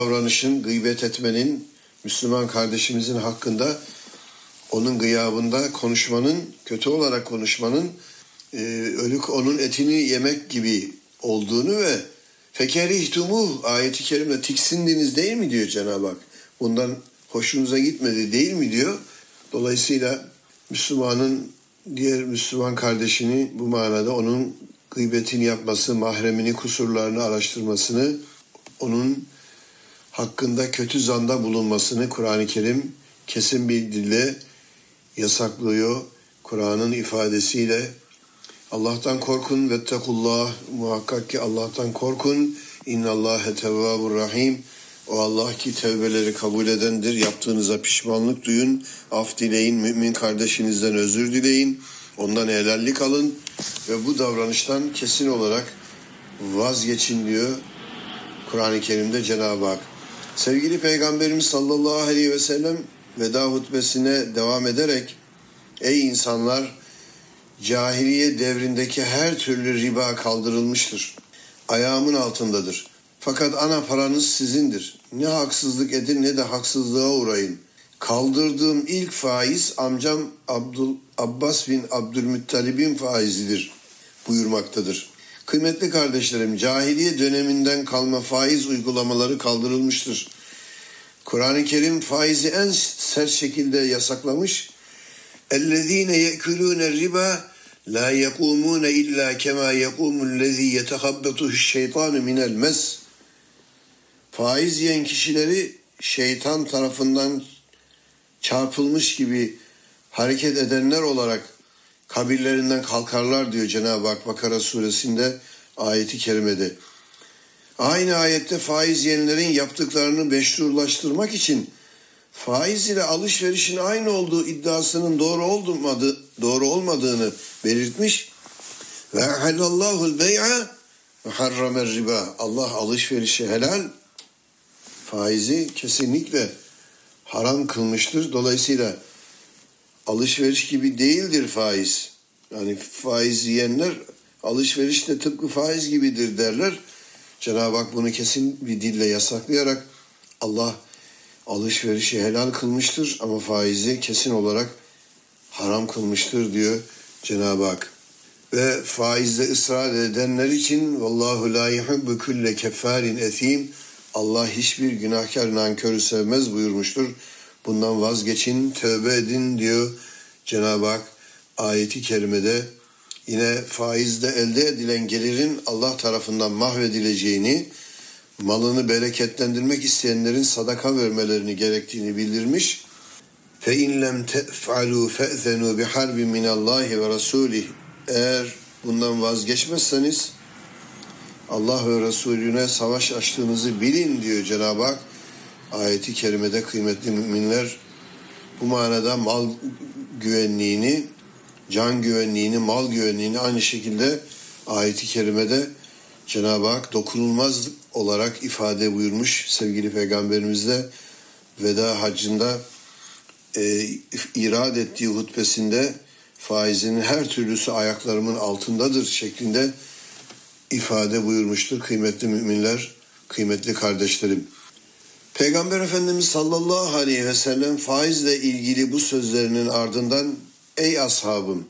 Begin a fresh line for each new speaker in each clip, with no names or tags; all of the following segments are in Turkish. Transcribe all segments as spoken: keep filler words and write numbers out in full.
davranışın, gıybet etmenin, Müslüman kardeşimizin hakkında onun gıyabında konuşmanın, kötü olarak konuşmanın e, ölük onun etini yemek gibi olduğunu ve fekerihtumu ayeti kerimde tiksindiniz değil mi diyor Cenab-ı Hak. Bundan hoşunuza gitmedi değil mi diyor. Dolayısıyla Müslümanın diğer Müslüman kardeşini bu manada onun gıybetini yapması, mahremini, kusurlarını araştırmasını, onun hakkında kötü zanda bulunmasını Kur'an-ı Kerim kesin bir dille yasaklıyor. Kur'an'ın ifadesiyle Allah'tan korkun vettekullah, muhakkak ki Allah'tan korkun. İnnallâhe tevvâbur rahim. O Allah ki tevbeleri kabul edendir. Yaptığınıza pişmanlık duyun, af dileyin, mümin kardeşinizden özür dileyin, ondan helallik alın ve bu davranıştan kesin olarak vazgeçin diyor Kur'an-ı Kerim'de Cenab-ı Hak. Sevgili Peygamberimiz sallallahu aleyhi ve sellem veda hutbesine devam ederek ey insanlar, cahiliye devrindeki her türlü riba kaldırılmıştır. Ayağımın altındadır. Fakat ana paranız sizindir. Ne haksızlık edin ne de haksızlığa uğrayın. Kaldırdığım ilk faiz amcam Abdul Abbas bin Abdülmuttalib'in faizidir buyurmaktadır. Kıymetli kardeşlerim, cahiliye döneminden kalma faiz uygulamaları kaldırılmıştır. Kur'an-ı Kerim faizi en sert şekilde yasaklamış. اَلَّذ۪ينَ يَأْكُلُونَ الرِّبَا لَا يَقُومُونَ اِلَّا كَمَا يَقُومُ الَّذ۪ي يَتَخَبَّطُهُ الشَّيْطَانُ مِنَ الْمَسِّ. Faiz yiyen kişileri şeytan tarafından çarpılmış gibi hareket edenler olarak kabirlerinden kalkarlar diyor Cenab-ı Hak Bakara suresinde ayeti kerimede. Aynı ayette faiz yiyenlerin yaptıklarını meşrulaştırmak için faiz ile alışverişin aynı olduğu iddiasının doğru olmadığı, doğru olmadığını belirtmiş. Ve halallahu'l bey'a ve harramer riba. Allah alışverişi helal, faizi kesinlikle haram kılmıştır. Dolayısıyla alışveriş gibi değildir faiz. Yani faiz yiyenler alışveriş de tıpkı faiz gibidir derler. Cenab-ı Hak bunu kesin bir dille yasaklayarak Allah alışverişi helal kılmıştır ama faizi kesin olarak haram kılmıştır diyor Cenab-ı Hak. Ve faizde ısrar edenler için vallahu la yuhibbu kulle keffarin esim. Allah hiçbir günahkar nankörü sevmez buyurmuştur. Bundan vazgeçin, tövbe edin diyor Cenab-ı Hak ayeti kerimede. Yine faizde elde edilen gelirin Allah tarafından mahvedileceğini, malını bereketlendirmek isteyenlerin sadaka vermelerini gerektiğini bildirmiş. فَاِنْ لَمْ تَفْعَلُوا فَأْذَنُوا بِحَرْبٍ مِنَ اللّٰهِ وَرَسُولِهِ. Eğer bundan vazgeçmezseniz Allah ve Resulüne savaş açtığınızı bilin diyor Cenab-ı Hak ayeti kerimede. Kıymetli müminler, bu manada mal güvenliğini, can güvenliğini, mal güvenliğini aynı şekilde ayeti kerimede Cenab-ı Hak dokunulmaz olarak ifade buyurmuş sevgili Peygamberimiz de veda haccında e, irad ettiği hutbesinde faizin her türlüsü ayaklarımın altındadır şeklinde ifade buyurmuştur kıymetli müminler, kıymetli kardeşlerim. Peygamber Efendimiz sallallahu aleyhi ve sellem faizle ilgili bu sözlerinin ardından ey ashabım,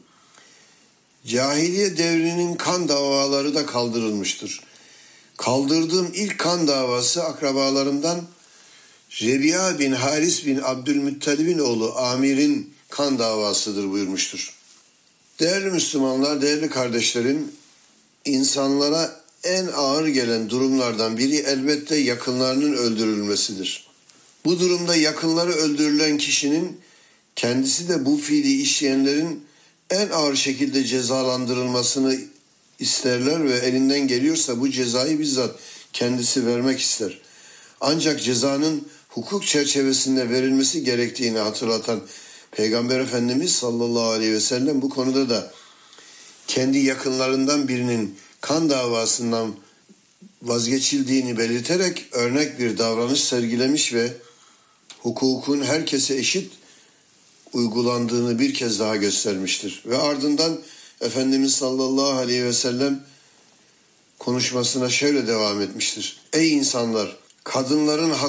cahiliye devrinin kan davaları da kaldırılmıştır. Kaldırdığım ilk kan davası akrabalarımdan Rebi'a bin Haris bin Abdülmuttalib'in oğlu Amir'in kan davasıdır buyurmuştur. Değerli Müslümanlar, değerli kardeşlerim, insanlara en ağır gelen durumlardan biri elbette yakınlarının öldürülmesidir. Bu durumda yakınları öldürülen kişinin kendisi de bu fiili işleyenlerin en ağır şekilde cezalandırılmasını isterler ve elinden geliyorsa bu cezayı bizzat kendisi vermek ister. Ancak cezanın hukuk çerçevesinde verilmesi gerektiğini hatırlatan Peygamber Efendimiz sallallahu aleyhi ve sellem bu konuda da kendi yakınlarından birinin kan davasından vazgeçildiğini belirterek örnek bir davranış sergilemiş ve hukukun herkese eşit uygulandığını bir kez daha göstermiştir. Ve ardından Efendimiz sallallahu aleyhi ve sellem konuşmasına şöyle devam etmiştir. Ey insanlar! kadınların